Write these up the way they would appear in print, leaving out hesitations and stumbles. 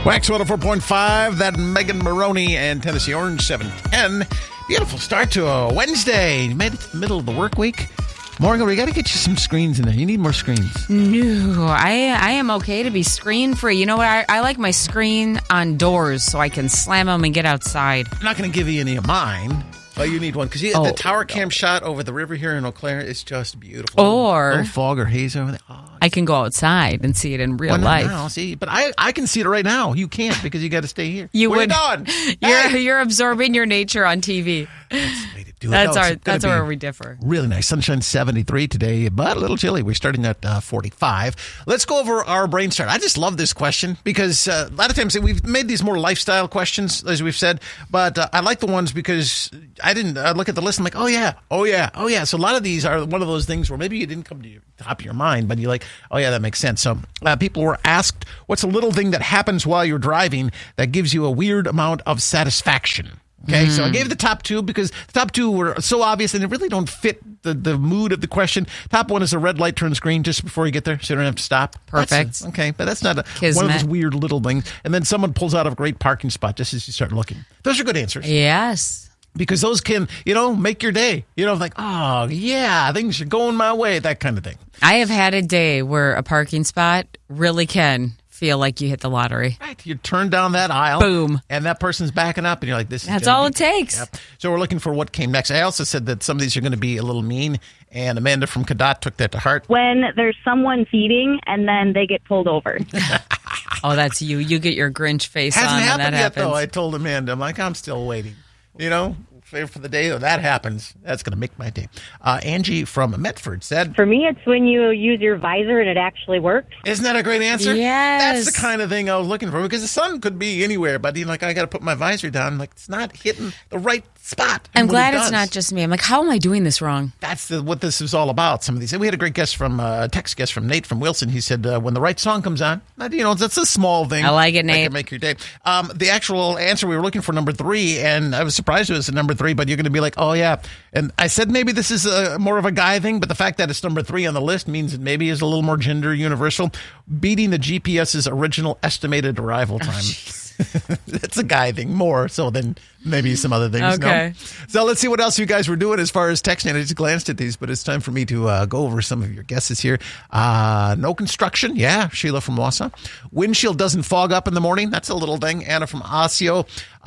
Wax 104.5, that Megan Maroney and Tennessee Orange 710. Beautiful start to a Wednesday. You made it to the middle of the work week. Morgan, we got to get you some screens in there. You need more screens. No, I am okay to be screen free. You know what? I like my screen on doors so I can slam them and get outside. I'm not going to give you any of mine, but you need one because the tower cam shot over the river here in Eau Claire is just beautiful. Or no fog or haze over there. Oh, I can go outside and see it in real life. Now, see, but I can see it right now. You can't because you got to stay here. You Where would. You going? You're absorbing your nature on TV. That's the way to do it. That's where we differ. Really nice. Sunshine 73 today, but a little chilly. We're starting at 45. Let's go over our brain start. I just love this question because a lot of times we've made these more lifestyle questions, as we've said, but I like the ones because I didn't look at the list and I'm like, oh yeah. So a lot of these are one of those things where maybe you didn't come to your top of your mind, but you're like, oh yeah, that makes sense. So people were asked, what's a little thing that happens while you're driving that gives you a weird amount of satisfaction? Okay, so I gave the top two because the top two were so obvious and they really don't fit the mood of the question. Top one is a red light turns green just before you get there, so you don't have to stop. Perfect. Okay, but that's not one of those weird little things. And then someone pulls out of a great parking spot just as you start looking. Those are good answers. Yes. Because those can, make your day. Like, oh, yeah, things are going my way, that kind of thing. I have had a day where a parking spot really can feel like you hit the lottery. Right. You turn down that aisle. Boom. And that person's backing up and you're like, That's all it takes. Yep. So we're looking for what came next. I also said that some of these are going to be a little mean, and Amanda from Cadott took that to heart. When there's someone feeding and then they get pulled over. Oh, that's you. You get your Grinch face Hasn't on happened when that yet, happens. though. I told Amanda, I'm like, I'm still waiting. For the day that happens, that's going to make my day. Angie from Medford said, For me, it's when you use your visor and it actually works. Isn't that a great answer? Yes. That's the kind of thing I was looking for because the sun could be anywhere, but I got to put my visor down. Like, it's not hitting the right spot. I'm glad it's not just me. I'm like, how am I doing this wrong? That's what this is all about. Some of these. We had a great text guest from Nate from Wilson. He said, when the right song comes on, that's a small thing. I like it, Nate. That can make your day. The actual answer, we were looking for number 3, and I was surprised it was number 3, but you're going to be like, oh, yeah. And I said maybe this is more of a guy thing, but the fact that it's number 3 on the list means it maybe is a little more gender universal. Beating the GPS's original estimated arrival time. That's a guy thing more so than maybe some other things. Okay. No? So let's see what else you guys were doing as far as texting. I just glanced at these, but it's time for me to go over some of your guesses here. No construction. Yeah, Sheila from Wausau. Windshield doesn't fog up in the morning. That's a little thing. Anna from Osseo.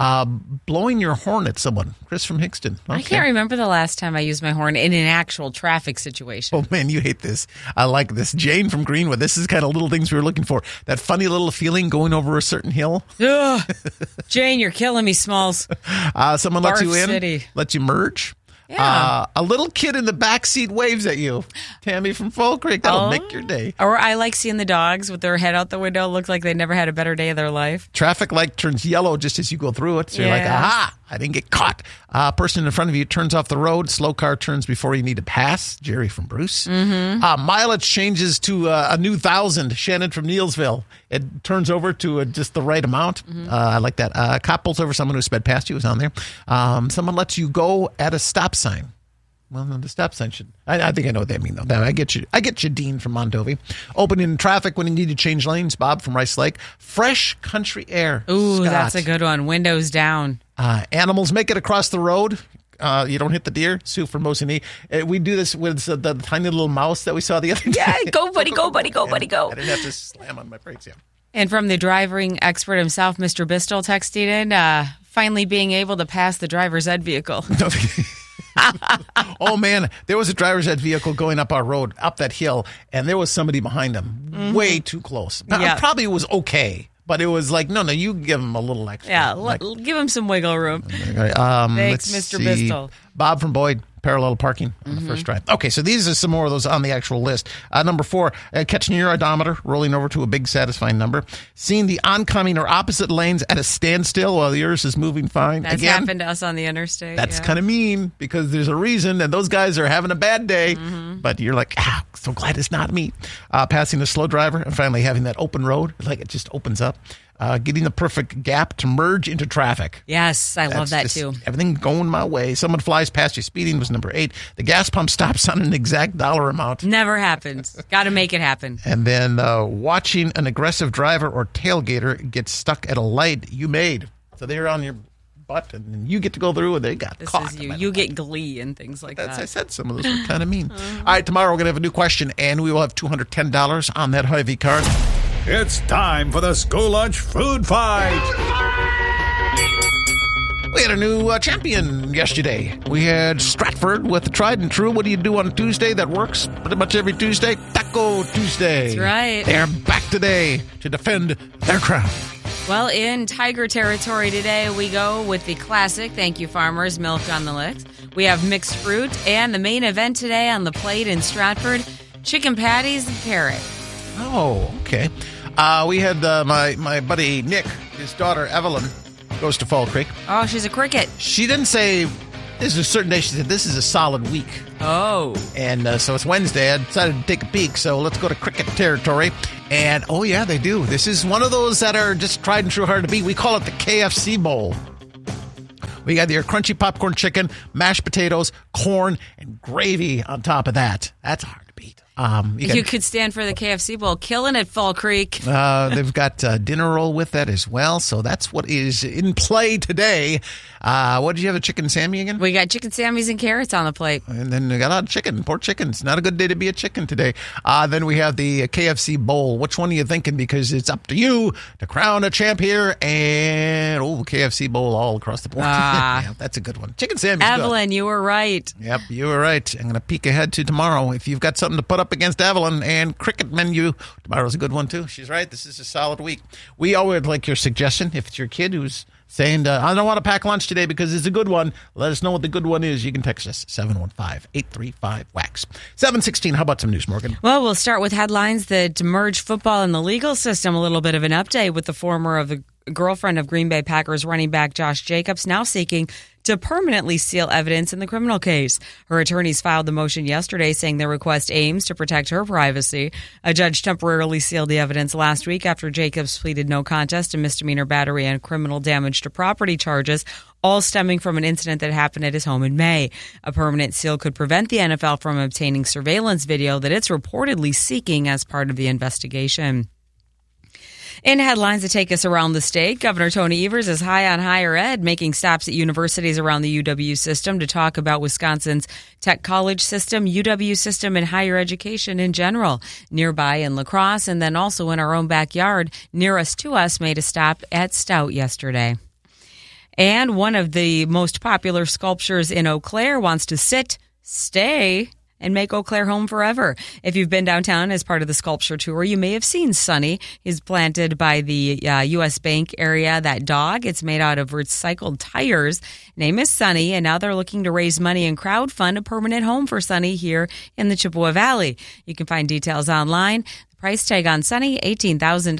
Blowing your horn at someone. Chris from Hickston. Okay. I can't remember the last time I used my horn in an actual traffic situation. Oh, man, you hate this. I like this. Jane from Greenwood. This is kind of little things we were looking for. That funny little feeling going over a certain hill. Ugh. Jane, you're killing me, Smalls. Someone lets you in, City. lets you merge. Yeah. A little kid in the back seat waves at you. Tammy from Fall Creek. That'll make your day. Or I like seeing the dogs with their head out the window. Look like they never had a better day of their life. Traffic light turns yellow just as you go through it. So you're like, aha, I didn't get caught. Person in front of you turns off the road. Slow car turns before you need to pass. Jerry from Bruce. Mm-hmm. Mileage changes to a new 1,000. Shannon from Neilsville. It turns over to just the right amount. Mm-hmm. I like that. Cop pulls over someone who sped past you. Was on there. Someone lets you go at a stop sign. Well, no, the stop sign should. I think I know what they mean, though. I get you, Dean from Mondovi. Opening traffic when you need to change lanes. Bob from Rice Lake. Fresh country air. Ooh, Scott. that's a good one. Windows down. Animals make it across the road. You don't hit the deer. Sue from Mosinee. We do this with the tiny little mouse that we saw the other day. Yeah, go, buddy, go, buddy, go, buddy, go. I didn't have to slam on my brakes, yeah. And from the driving expert himself, Mr. Bistel, texted in, finally being able to pass the driver's ed vehicle. Oh, man. There was a driver's ed vehicle going up our road, up that hill, and there was somebody behind him way too close. Now, probably was okay, but it was like, no, you give him a little extra. Yeah, give him some wiggle room. Thanks, Mr. Bistel. Bob from Boyd. Parallel parking on the first drive. Okay, so these are some more of those on the actual list. Number 4, catching your odometer, rolling over to a big satisfying number. Seeing the oncoming or opposite lanes at a standstill while yours is moving fine. That's happened to us on the interstate. That's kind of mean because there's a reason, and those guys are having a bad day. But you're like, so glad it's not me. Passing a slow driver and finally having that open road, like it just opens up. getting the perfect gap to merge into traffic. Yes, I love that just too. Everything going my way. Someone flies past you speeding was number 8. The gas pump stops on an exact dollar amount. Never happens. Got to make it happen. And then watching an aggressive driver or tailgater get stuck at a light you made. So they're on your butt, and you get to go through, and they got caught. This is you. You get glee and things like that. I said some of those were kind of mean. All right, tomorrow we're going to have a new question, and we will have $210 on that Hy-Vee card. It's time for the school lunch food fight. We had a new champion yesterday. We had Stratford with the tried and true. What do you do on a Tuesday that works pretty much every Tuesday? Taco Tuesday. That's right. They're back today to defend their crown. Well, in Tiger territory today, we go with the classic Thank You Farmers, Milk on the Licks. We have mixed fruit, and the main event today on the plate in Stratford, chicken patties and carrot. Oh, okay. We had my buddy Nick, his daughter Evelyn, goes to Fall Creek. Oh, she's a cricket. She didn't say this is a certain day. She said this is a solid week. Oh. And so it's Wednesday. I decided to take a peek. So let's go to cricket territory. And, oh, yeah, they do. This is one of those that are just tried and true, hard to beat. We call it the KFC Bowl. We got your crunchy popcorn chicken, mashed potatoes, corn, and gravy on top of that. That's hard to beat. You could stand for the KFC Bowl. Killing it, Fall Creek. They've got dinner roll with that as well. So that's what is in play today. What did you have, a chicken Sammy again? We got chicken Sammys and carrots on the plate. And then we got a lot of chicken, pork chicken. It's not a good day to be a chicken today. Then we have the KFC Bowl. Which one are you thinking? Because it's up to you to crown a champ here. And, KFC Bowl all across the board. Yeah, that's a good one. Chicken Sammy's Evelyn, good. you were right. Yep, you were right. I'm going to peek ahead to tomorrow. If you've got something to put up against Evelyn and cricket menu, tomorrow's a good one too. She's right. This is a solid week. We always like your suggestion. If it's your kid who's saying, I don't want to pack lunch today because it's a good one, let us know what the good one is. You can text us 715-835-WAX. 716, how about some news, Morgan? Well, we'll start with headlines that merge football and the legal system. A little bit of an update with the former of the girlfriend of Green Bay Packers running back Josh Jacobs now seeking to permanently seal evidence in the criminal case. Her attorneys filed the motion yesterday saying their request aims to protect her privacy. A judge temporarily sealed the evidence last week after Jacobs pleaded no contest to misdemeanor battery and criminal damage to property charges, all stemming from an incident that happened at his home in May. A permanent seal could prevent the NFL from obtaining surveillance video that it's reportedly seeking as part of the investigation. In headlines that take us around the state, Governor Tony Evers is high on higher ed, making stops at universities around the UW system to talk about Wisconsin's tech college system, UW system, and higher education in general. Nearby in La Crosse and then also in our own backyard, nearest to us, made a stop at Stout yesterday. And one of the most popular sculptures in Eau Claire wants to stay, and make Eau Claire home forever. If you've been downtown as part of the sculpture tour, you may have seen Sunny. He's planted by the U.S. Bank area, that dog. It's made out of recycled tires. Name is Sunny, and now they're looking to raise money and crowdfund a permanent home for Sunny here in the Chippewa Valley. You can find details online. The price tag on Sunny, $18,000.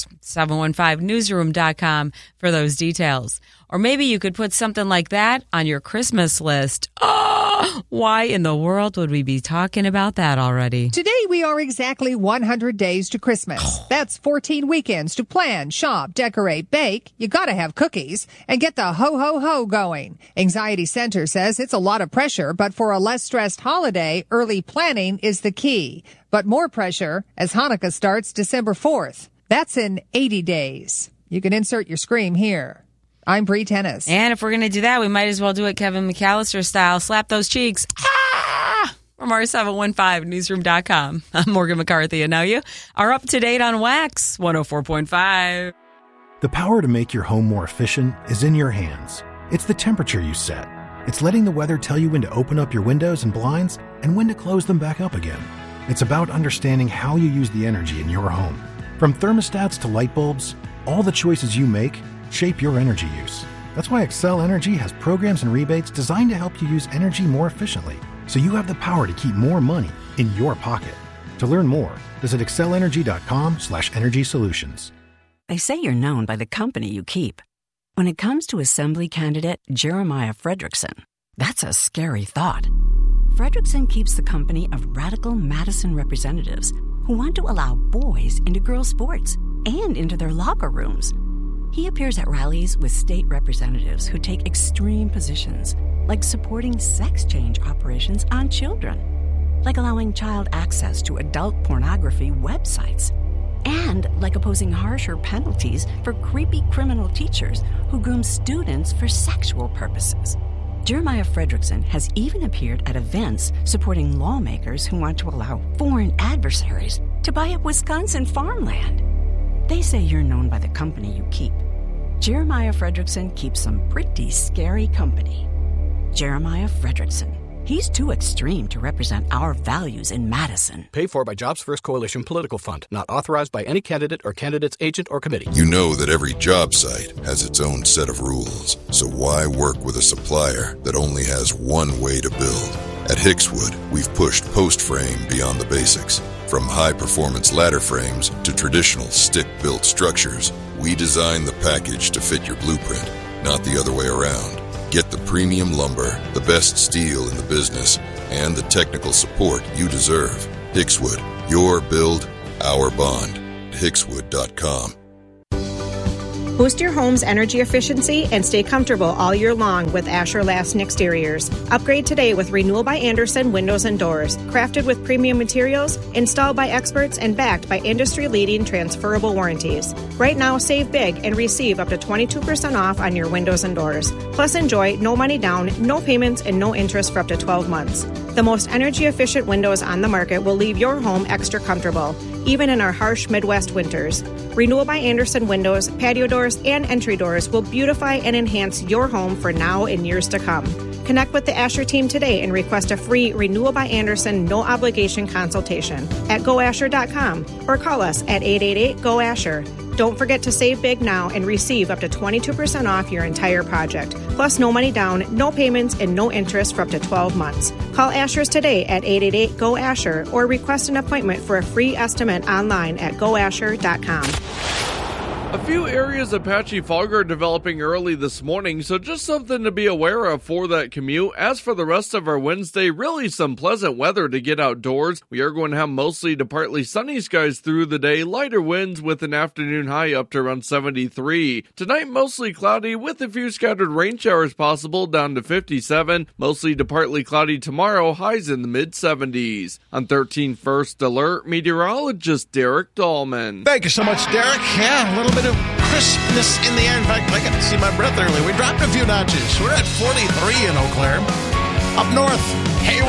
715newsroom.com for those details. Or maybe you could put something like that on your Christmas list. Oh, why in the world would we be talking about that already? Today we are exactly 100 days to Christmas. That's 14 weekends to plan, shop, decorate, bake. You gotta have cookies and get the ho-ho-ho going. Anxiety Center says it's a lot of pressure, but for a less stressed holiday, early planning is the key. But more pressure as Hanukkah starts December 4th. That's in 80 days. You can insert your scream here. I'm Bree Tennis. And if we're going to do that, we might as well do it Kevin McAllister style. Slap those cheeks. Ah! From our 715newsroom.com. I'm Morgan McCarthy, and now you are up to date on Wax 104.5. The power to make your home more efficient is in your hands. It's the temperature you set. It's letting the weather tell you when to open up your windows and blinds and when to close them back up again. It's about understanding how you use the energy in your home. From thermostats to light bulbs, all the choices you make shape your energy use. That's why Xcel Energy has programs and rebates designed to help you use energy more efficiently, so you have the power to keep more money in your pocket. To learn more, visit XcelEnergy.com/energy solutions. They say you're known by the company you keep. When it comes to Assembly candidate Jeremiah Fredrickson, that's a scary thought. Fredrickson keeps the company of radical Madison representatives who want to allow boys into girls' sports and into their locker rooms. He appears at rallies with state representatives who take extreme positions, like supporting sex change operations on children, like allowing child access to adult pornography websites, and like opposing harsher penalties for creepy criminal teachers who groom students for sexual purposes. Jeremiah Fredrickson has even appeared at events supporting lawmakers who want to allow foreign adversaries to buy up Wisconsin farmland. They say you're known by the company you keep. Jeremiah Fredrickson keeps some pretty scary company. Jeremiah Fredrickson. He's too extreme to represent our values in Madison. Paid for by Jobs First Coalition Political Fund. Not authorized by any candidate or candidate's agent or committee. You know that every job site has its own set of rules. So why work with a supplier that only has one way to build? At Hickswood, we've pushed post frame beyond the basics. From high-performance ladder frames to traditional stick-built structures, we design the package to fit your blueprint, not the other way around. Get the premium lumber, the best steel in the business, and the technical support you deserve. Hickswood, your build, our bond. Hickswood.com. Boost your home's energy efficiency and stay comfortable all year long with Asher Lasting Exteriors. Upgrade today with Renewal by Andersen Windows and Doors. Crafted with premium materials, installed by experts, and backed by industry-leading transferable warranties. Right now, save big and receive up to 22% off on your windows and doors. Plus, enjoy no money down, no payments, and no interest for up to 12 months. The most energy-efficient windows on the market will leave your home extra comfortable, even in our harsh Midwest winters. Renewal by Andersen windows, patio doors, and entry doors will beautify and enhance your home for now and years to come. Connect with the Asher team today and request a free Renewal by Andersen no-obligation consultation at goasher.com or call us at 888-GO-ASHER. Don't forget to save big now and receive up to 22% off your entire project. Plus, no money down, no payments, and no interest for up to 12 months. Call Asher's today at 888-GO-ASHER or request an appointment for a free estimate online at goasher.com. A few areas of patchy fog are developing early this morning, so just something to be aware of for that commute. As for the rest of our Wednesday, really some pleasant weather to get outdoors. We are going to have mostly to partly sunny skies through the day, lighter winds with an afternoon high up to around 73. Tonight, mostly cloudy with a few scattered rain showers possible, down to 57. Mostly to partly cloudy tomorrow, highs in the mid-70s. On 13 First Alert, meteorologist Derek Dahlman. Thank you so much, Derek. Yeah, a little bit of crispness in the air. In fact, I got to see my breath earlier. We dropped a few notches. We're at 43 in Eau Claire. Up north, Hayward.